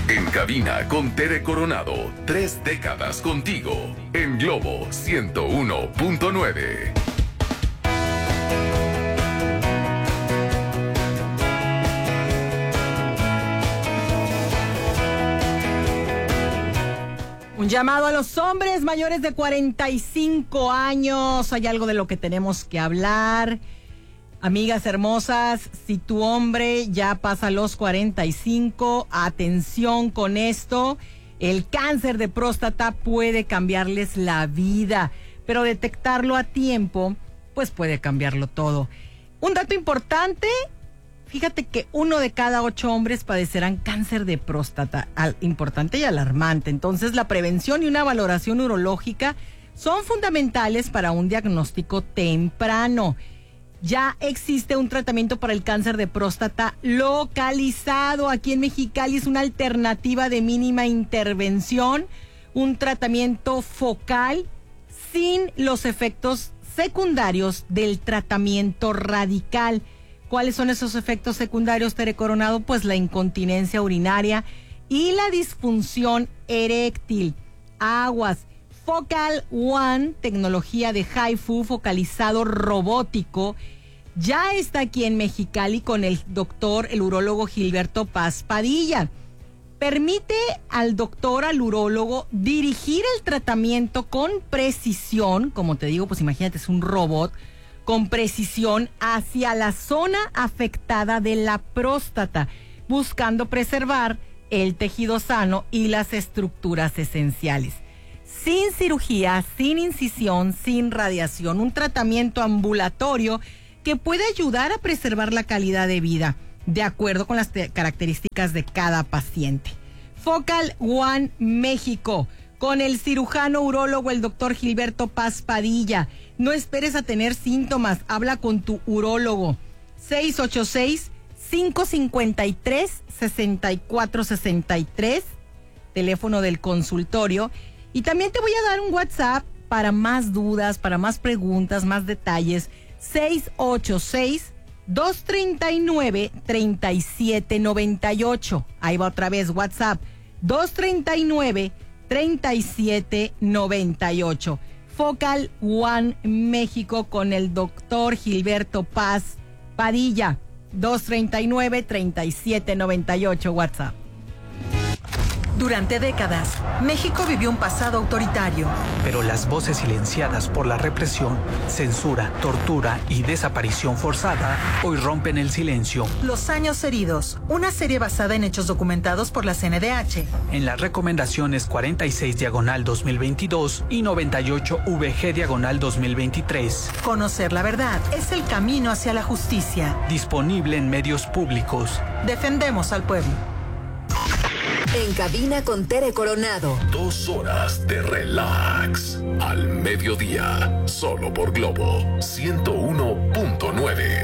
En cabina con Tere Coronado, 3 décadas contigo, en Globo 101.9. Un llamado a los hombres mayores de 45 años. Hay algo de lo que tenemos que hablar. Amigas hermosas, si tu hombre ya pasa los 45, atención con esto. El cáncer de próstata puede cambiarles la vida, pero detectarlo a tiempo, pues puede cambiarlo todo. Un dato importante, fíjate que 1 de cada 8 hombres padecerán cáncer de próstata, importante y alarmante. Entonces, la prevención y una valoración urológica son fundamentales para un diagnóstico temprano. Ya existe un tratamiento para el cáncer de próstata localizado aquí en Mexicali. Es una alternativa de mínima intervención, un tratamiento focal sin los efectos secundarios del tratamiento radical. ¿Cuáles son esos efectos secundarios, Tere Coronado? Pues la incontinencia urinaria y la disfunción eréctil. Aguas. Focal One, tecnología de HIFU focalizado robótico, ya está aquí en Mexicali con el urólogo Gilberto Paz Padilla. Permite al urólogo, dirigir el tratamiento con precisión, como te digo, pues imagínate, es un robot, con precisión hacia la zona afectada de la próstata, buscando preservar el tejido sano y las estructuras esenciales. Sin cirugía, sin incisión, sin radiación, un tratamiento ambulatorio que puede ayudar a preservar la calidad de vida, de acuerdo con las características de cada paciente. Focal One México, con el cirujano urólogo, el doctor Gilberto Paz Padilla. No esperes a tener síntomas, habla con tu urólogo. 686-553-6463, teléfono del consultorio. Y también te voy a dar un WhatsApp para más dudas, para más preguntas, más detalles. 686-239-3798. Ahí va otra vez WhatsApp. 239-3798. Focal One México con el doctor Gilberto Paz Padilla. 239-3798 WhatsApp. Durante décadas, México vivió un pasado autoritario. Pero las voces silenciadas por la represión, censura, tortura y desaparición forzada hoy rompen el silencio. Los años heridos, una serie basada en hechos documentados por la CNDH. En las recomendaciones 46/2022 y 98/VG/2023. Conocer la verdad es el camino hacia la justicia. Disponible en medios públicos. Defendemos al pueblo. En cabina con Tere Coronado. 2 horas de relax al mediodía, solo por Globo 101.9.